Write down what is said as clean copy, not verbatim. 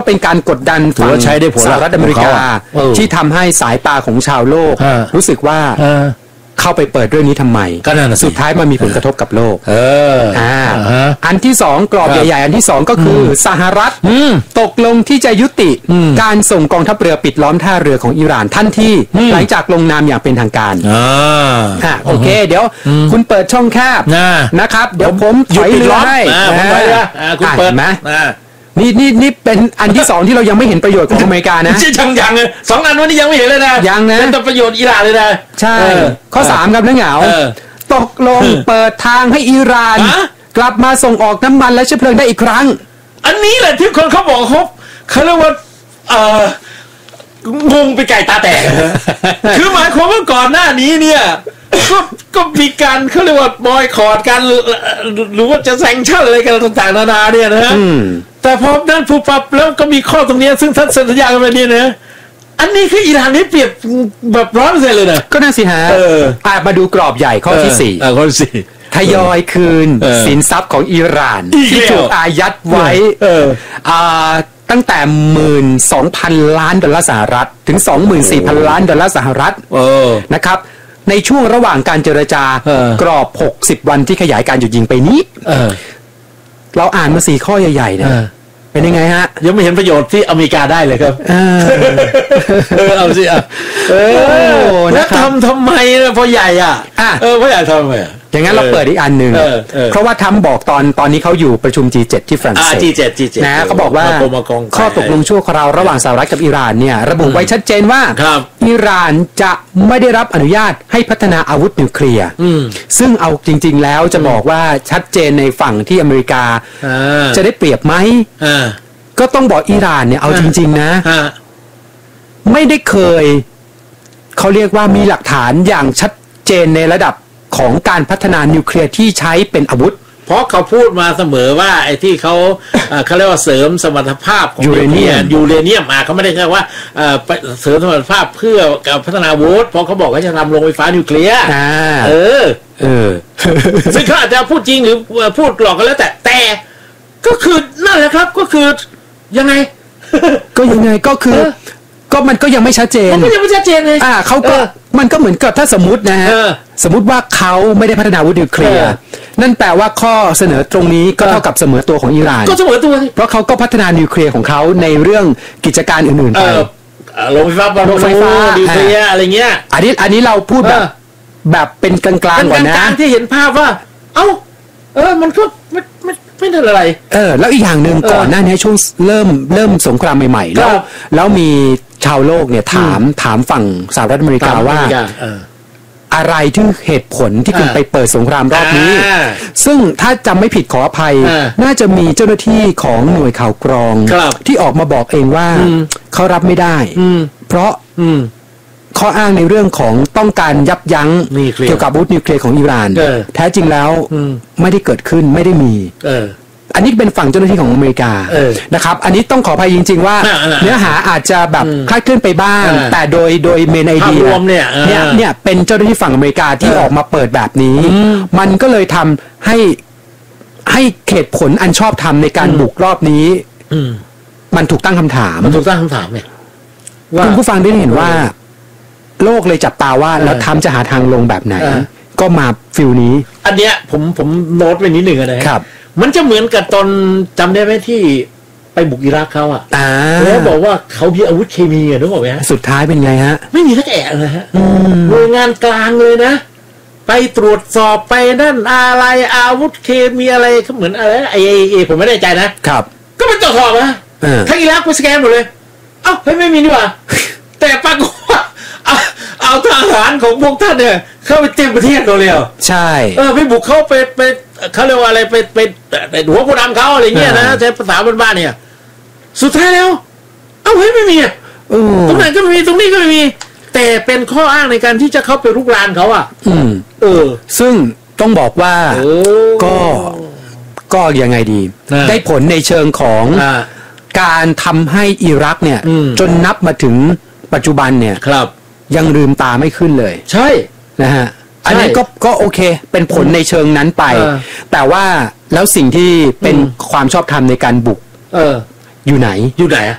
เป็นการกดดันฝั่งสหรัฐอเมริกาที่ทำให้สายตาของชาวโลกรู้สึกว่าเข้าไปเปิดเรื่องนี้ทำไมสุดท้ายมันมีผลกระทบกับโลกอันที่สองกรอบใหญ่ๆอันที่สองก็คือสหรัฐตกลงที่จะยุติการส่งกองทัพเรือปิดล้อมท่าเรือของอิหร่านทันทีหลังจากลงนามอย่างเป็นทางการโอเคเดี๋ยวคุณเปิดช่องแคบนะครับเดี๋ยวผมถอยเรือให้คุณเปิดไหมนี่เป็นอันที่สองที่เรายังไม่เห็นประโยชน์ของอเมริกานะยังเลยสองอันวันนี้ยังไม่เห็นเลยนะยังนะเป็นแต่ประโยชน์อิหร่านเลยนะใช่ข้อ3ครับนักเหงาตกลงเปิดทางให้อิหร่านกลับมาส่งออกน้ำมันและเชื้อเพลิงได้อีกครั้งอันนี้แหละที่คนเขาบอกเขาเรียกว่างงไปไก่ตาแตกคือหมายความว่าก่อนหน้านี้เนี่ยก็มีการเขาเรียกว่าบอยคอตกันหรือว่าจะแซงชั่นอะไรกันต่างๆนานาเนี่ยนะแต่พอนั้นผู้ปรับแล้วก็มีข้อตรงนี้ซึ่งท่านสัญญากันไปนี่นะอันนี้คืออิหร่านนี่เปรียบแบบ100%เลยนะก็น่าสิฮะมาดูกรอบใหญ่ข้อที่4 ข้อที่4 ทยอยคืนสินทรัพย์ของอิหร่านที่ถูกอายัดไว้ตั้งแต่ 12,000 ล้านดอลลาร์สหรัฐถึง 24,000 ล้านดอลลาร์สหรัฐนะครับในช่วงระหว่างการเจรจากรอบ60วันที่ขยายการหยุดยิงไปนี้เราอ่านมา4ข้อใหญ่ๆนะเป็นยังไงฮะยังไม่เห็นประโยชน์ที่อเมริกาได้เลยครับเอาสิแล้วทำไมนะพอใหญ่พอใหญ่ทำไมอย่างนั้นเราเปิดอีกอันหนึ่งเพราะว่าทรัมป์บอกตอนนี้เขาอยู่ประชุม G7 ที่ฝรั่งเศส G7 นะเขาบอกว่าข้อตกลงชั่วคราวระหว่างสหรัฐกับอิหร่านเนี่ยระบุไว้ชัดเจนว่าอิหร่านจะไม่ได้รับอนุญาตให้พัฒนาอาวุธนิวเคลียร์ซึ่งเอาจริงๆแล้วจะบอกว่าชัดเจนในฝั่งที่อเมริกาจะได้เปรียบไหมก็ต้องบอกอิหร่านเนี่ยเอาจริงๆนะไม่ได้เคยเขาเรียกว่ามีหลักฐานอย่างชัดเจนในระดับของการพัฒนานิวเคลียร์ที่ใช้เป็นอาวุธเพราะเขาพูดมาเสมอว่าไอ้ที่เขาเรียกว่าเสริมสมรรถภาพของยูเรเนียมเขาไม่ได้แค่ว่าเสริมสมรรถภาพเพื่อการพัฒนาอาวุธเพราะเขาบอกว่าจะทำโรงไฟฟ้านิวเคลียร์ซึ่งเขาอาจจะพูดจริงหรือพูดหลอกกันแล้วแต่ก็คือนั่นแหละครับก็คือยังไงก็คือก็มันก็ยังไม่ชัดเจนมันยังไม่ชัดเจนเลยเขาก็มันก็เหมือนกับถ้าสมมตินะฮะสมมติว่าเขาไม่ได้พัฒนาอาวุธนิวเคลียร์นั่นแปลว่าข้อเสนอตรงนี้ก็เท่ากับเสมอตัวของอิหร่านก็เสมอตัวเพราะเขาก็พัฒนานิวเคลียร์ของเขาในเรื่องกิจการอื่นๆไปโรงไฟฟ้านิวเคลียร์อะไรเงี้ยอันนี้เราพูดแบบเป็นกลางๆก่อนนะที่เห็นภาพว่ามันก็ไม่ได้อะไรแล้วอีกอย่างหนึ่งก่อนหน้านี้ช่วงเริ่มสงครามใหม่ๆแล้วมีชาวโลกเนี่ยถามฝั่งสหรัฐอเมริกาว่าอะไรที่เหตุผลที่คุณไปเปิดสงครามรอบนี้ซึ่งถ้าจำไม่ผิดขออภัยน่าจะมีเจ้าหน้าที่ของหน่วยข่าวกรองที่ออกมาบอกเองว่าเขารับไม่ได้เพราะข้ออ้างในเรื่องของต้องการยับยั้งเกี่ยวกับอาวุธนิวเคลียร์ของอิหร่านแท้จริงแล้วไม่ได้เกิดขึ้นไม่ได้มีอันนี้เป็นฝั่งเจ้าหน้าที่ของอเมริกานะครับอันนี้ต้องขออภัยจริงๆว่าเนื้อหาอาจจะแบบคลาดเคลื่อนไปบ้างแต่โดยเมนไอเดียเนี่ยเป็นเจ้าหน้าที่ฝั่งอเมริกาที่ออกมาเปิดแบบนี้มันก็เลยทำให้เหตุผลอันชอบธรรมในการบุกรอบนี้มันถูกตั้งคำถามเนี่ยคุณผู้ฟังได้เห็นว่าโลกเลยจับตาว่าแล้วทำจะหาทางลงแบบไหนก็มาฟิลนี้อันเนี้ยผมโน้ตไว้นิดหนึ่งนะครับมันจะเหมือนกับตอนจำได้ไหมที่ไปบุกอิรักเขาแล้วบอกว่าเขามีอาวุธเคมีนึกออกไหมฮะสุดท้ายเป็นไงฮะไม่มีสักแอะเลยฮะหน่วยงานกลางเลยนะไปตรวจสอบไปนั่นอะไรอาวุธเคมีอะไรเขาเหมือนอะไรไอผมไม่แน่ใจนะครับก็ไปตรวจสอบนะทั้งอิรักไปสแกนหมดเลยไม่มีนี่หว่าแต่ปรากฏว่าเอาทหารของพวกท่านเนี่ยเข้าไปเต็มประเทศเราเลยใช่ไปบุกเข้าไปเขาเรียกว่าอะไรไปหัวผู้นำเขาอะไรเงี้ยนะใช้ภาษาบ้านๆเนี่ยสุดท้ายแล้วไม่มีตรงไหนก็ไม่มีตรงนี้ก็ไม่มีแต่เป็นข้ออ้างในการที่จะเข้าไปรุกรานเขาซึ่งต้องบอกว่าก็ยังไงดีได้ผลในเชิงของการทำให้อิรักเนี่ยจนนับมาถึงปัจจุบันเนี่ยยังลืมตาไม่ขึ้นเลยใช่นะฮะอันนี้ก็โอเคเป็นผลในเชิงนั้นไปแต่ว่าแล้วสิ่งที่เป็นความชอบธรรมในการบุกอยู่ไหน